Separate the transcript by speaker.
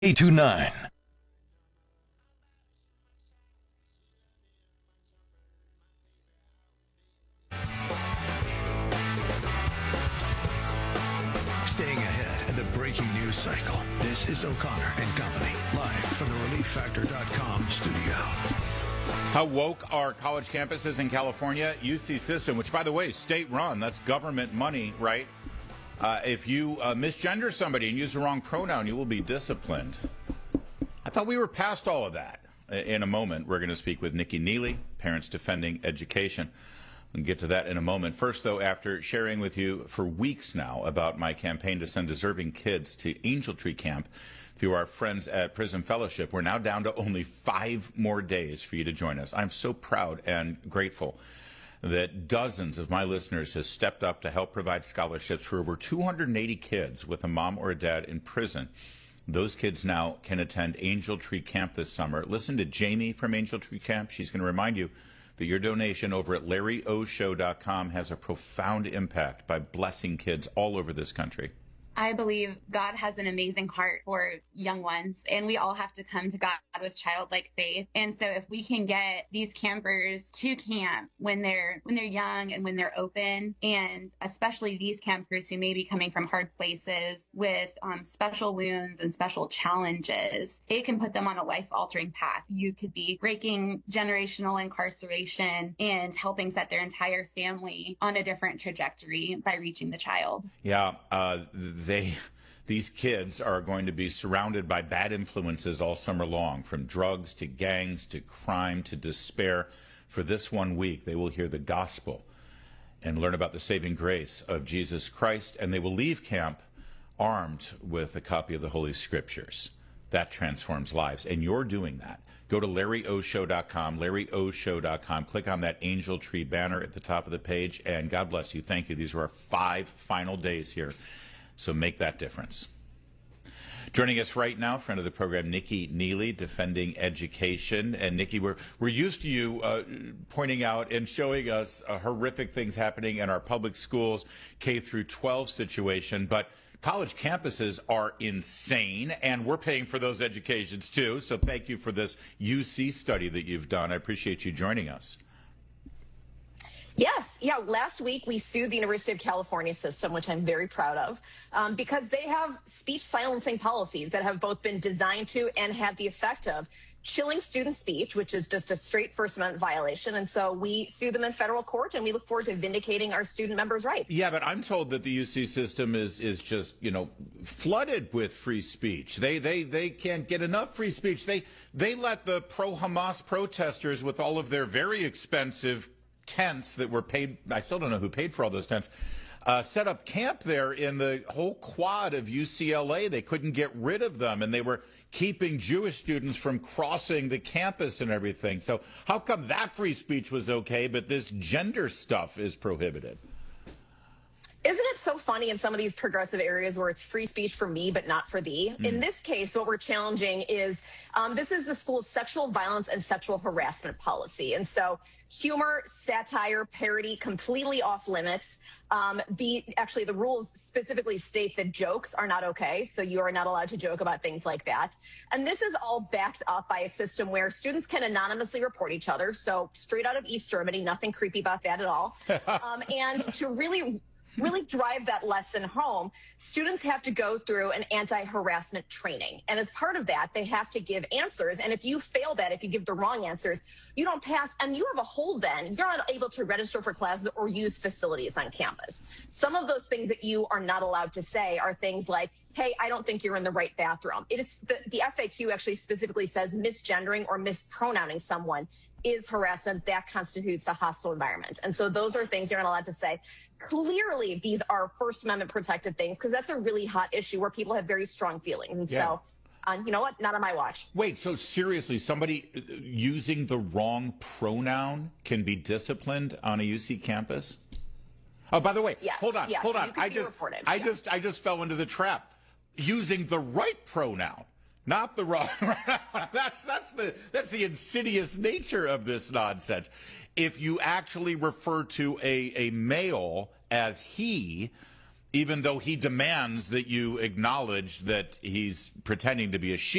Speaker 1: 829.
Speaker 2: Staying ahead in the breaking news cycle. This is O'Connor and Company, live from the ReliefFactor.com studio.
Speaker 3: How woke are college campuses in California? UC System, which, by the way, is state-run. That's government money, right? If you misgender somebody and use the wrong pronoun, you will be disciplined. I thought we were past all of that. In a moment, we're going to speak with Nikki Neely, Parents Defending Education. We'll get to that in a moment. First, though, after sharing with you for weeks now about my campaign to send deserving kids to Angel Tree Camp through our friends at Prism Fellowship, we're now down to only 5 more days for you to join us. I'm so proud and grateful that dozens of my listeners have stepped up to help provide scholarships for over 280 kids with a mom or a dad in prison. Those kids now can attend Angel Tree Camp this summer. Listen to Jamie from Angel Tree Camp. She's going to remind you that your donation over at LarryOShow.com has a profound impact by blessing kids all over this country.
Speaker 4: I believe God has an amazing heart for young ones, and we all have to come to God with childlike faith. And so if we can get these campers to camp when they're young and when they're open, and especially these campers who may be coming from hard places with special wounds and special challenges, it can put them on a life-altering path. You could be breaking generational incarceration and helping set their entire family on a different trajectory by reaching the child.
Speaker 3: Yeah, these kids are going to be surrounded by bad influences all summer long, from drugs to gangs to crime to despair. For this 1 week, they will hear the gospel and learn about the saving grace of Jesus Christ, and they will leave camp armed with a copy of the Holy Scriptures. That transforms lives, and you're doing that. Go to LarryOShow.com, LarryOShow.com. Click on that Angel Tree banner at the top of the page, and God bless you. Thank you. These are our 5 final days here. So make that difference. Joining us right now, friend of the program, Nikki Neely, Defending Education. And Nikki, we're used to you pointing out and showing us horrific things happening in our public schools, K through 12 situation, but college campuses are insane, and we're paying for those educations too. So thank you for this UC study that you've done. I appreciate you joining us.
Speaker 5: Yes. Yeah. Last week, we sued the University of California system, which I'm very proud of, because they have speech silencing policies that have both been designed to and have the effect of chilling student speech, which is just a straight First Amendment violation. And so we sue them in federal court, and we look forward to vindicating our student members' rights.
Speaker 3: Yeah, but I'm told that the UC system is just, flooded with free speech. They can't get enough free speech. They let the pro-Hamas protesters, with all of their very expensive tents that were paid, I still don't know who paid for all those tents, set up camp there in the whole quad of UCLA. They couldn't get rid of them, and they were keeping Jewish students from crossing the campus and everything. So how come that free speech was okay, but this gender stuff is prohibited?
Speaker 5: Isn't it so funny in some of these progressive areas where it's free speech for me, but not for thee? In this case, what we're challenging is this is the school's sexual violence and sexual harassment policy. And so humor, satire, parody, completely off limits. Actually, the rules specifically state that jokes are not okay. So you are not allowed to joke about things like that. And this is all backed up by a system where students can anonymously report each other. So straight out of East Germany, nothing creepy about that at all. And to really drive that lesson home, students have to go through an anti-harassment training. And as part of that, they have to give answers. And if you fail that, if you give the wrong answers, you don't pass, and you have a hold then. You're not able to register for classes or use facilities on campus. Some of those things that you are not allowed to say are things like, hey, I don't think you're in the right bathroom. It is the FAQ actually specifically says misgendering or mispronouncing someone is harassment. That constitutes a hostile environment. And so those are things you're not allowed to say. Clearly, these are First Amendment protected things, because that's a really hot issue where people have very strong feelings. And so, you know what? Not on my watch.
Speaker 3: Wait, so seriously, somebody using the wrong pronoun can be disciplined on a UC campus? Oh, by the way,
Speaker 5: yes,
Speaker 3: hold on. I just fell into the trap. Using the right pronoun, not the wrong. That's the insidious nature of this nonsense. If you actually refer to a male as he, even though he demands that you acknowledge that he's pretending to be a sheep.